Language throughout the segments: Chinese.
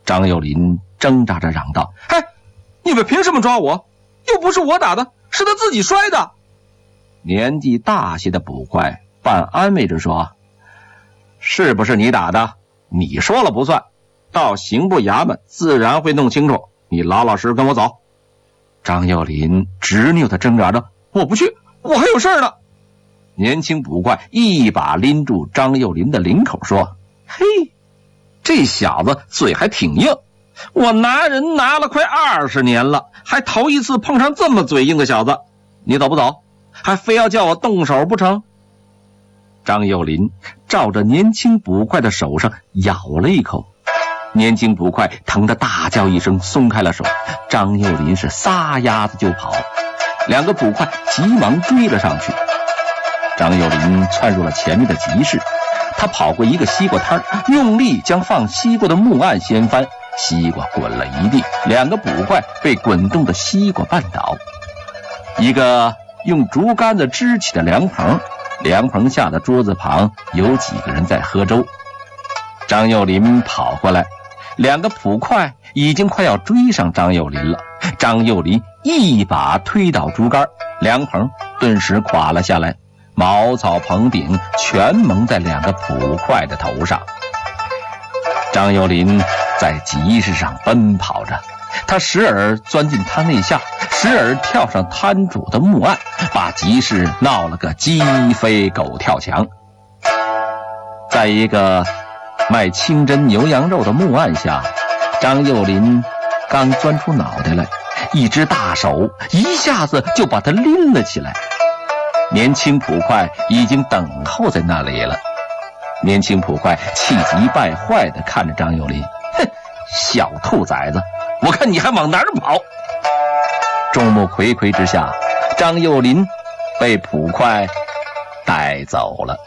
张幼林挣扎着嚷道：“哎，你们凭什么抓我？又不是我打的，是他自己摔的。”年纪大些的捕快半安慰着说：“是不是你打的？你说了不算，到刑部衙门自然会弄清楚，你老老实实跟我走。”张幼林执拗地挣扎着：“我不去，我还有事呢。”年轻捕快一把拎住张幼林的领口说：“嘿，这小子嘴还挺硬，我拿人拿了快20年了，还头一次碰上这么嘴硬的小子。你走不走？还非要叫我动手不成？”张幼林照着年轻捕快的手上咬了一口，年轻捕快疼得大叫一声，松开了手。张幼林是撒丫子就跑，两个捕快急忙追了上去。张幼林窜入了前面的集市，他跑过一个西瓜摊，用力将放西瓜的木案掀翻，西瓜滚了一地，两个捕快被滚动的西瓜绊倒。一个用竹竿子支起的凉棚，凉棚下的桌子旁有几个人在喝粥。张幼林跑过来，两个捕快已经快要追上张幼林了。张幼林一把推倒竹竿，凉棚顿时垮了下来，茅草棚顶全蒙在两个捕快的头上。张幼林在集市上奔跑着，他时而钻进摊内下，时而跳上摊主的木案，把集市闹了个鸡飞狗跳墙。在一个卖清真牛羊肉的木案下，张幼林刚钻出脑袋来，一只大手一下子就把他拎了起来。年轻捕快已经等候在那里了。年轻捕快气急败坏地看着张幼林：“哼，小兔崽子，我看你还往哪儿跑！”众目睽睽之下，张幼林被捕快带走了。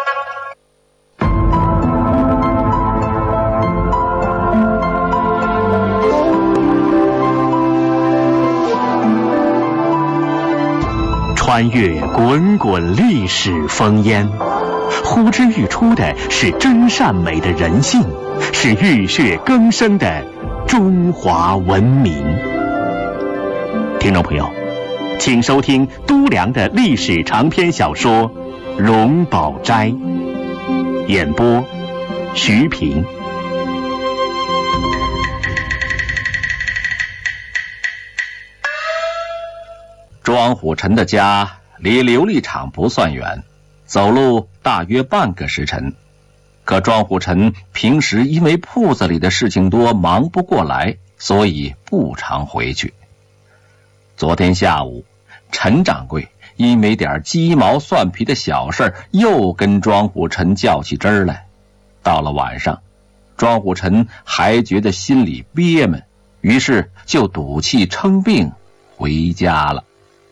穿越滚滚历史烽烟，呼之欲出的是真善美的人性，是浴血更生的中华文明。听众朋友，请收听都良的历史长篇小说《荣宝斋》，演播徐平。 庄虎臣的家离琉璃厂不算远，走路大约半个时辰。可庄虎臣平时因为铺子里的事情多，忙不过来，所以不常回去。昨天下午，陈掌柜因为点鸡毛蒜皮的小事又跟庄虎臣较起真儿来。到了晚上，庄虎臣还觉得心里憋闷，于是就赌气称病回家了。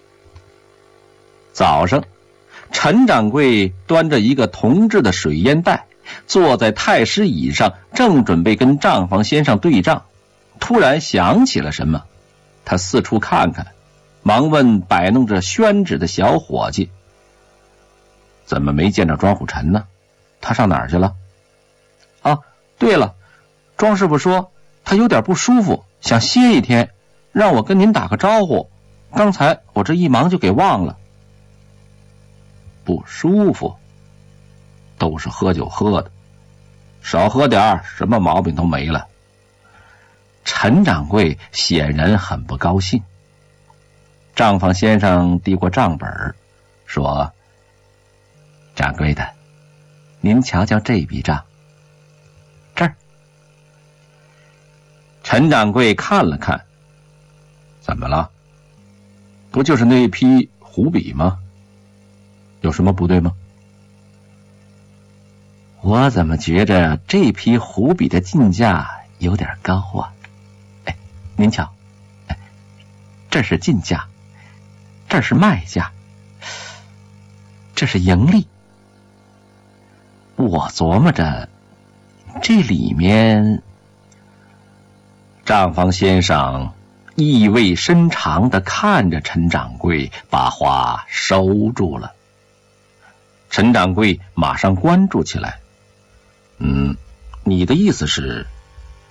早上，陈掌柜端着一个铜制的水烟袋，坐在太师椅上，正准备跟账房先生对账，突然想起了什么，他四处看看，忙问摆弄着宣纸的小伙计：“怎么没见着庄虎臣呢？他上哪儿去了？”“啊，对了，庄师傅说他有点不舒服，想歇一天，让我跟您打个招呼，刚才我这一忙就给忘了。”不舒服，都是喝酒喝的，少喝点什么毛病都没了。陈掌柜显然很不高兴。账房先生递过账本，说：“掌柜的，您瞧瞧这笔账，这儿。”陈掌柜看了看，怎么了？不就是那批湖笔吗？有什么不对吗？我怎么觉着这批湖笔的进价有点高啊？哎，您瞧，哎，这是进价，这是卖价，这是盈利。我琢磨着，这里面……账房先生意味深长地看着陈掌柜，把话收住了。陈掌柜马上关注起来：“你的意思是，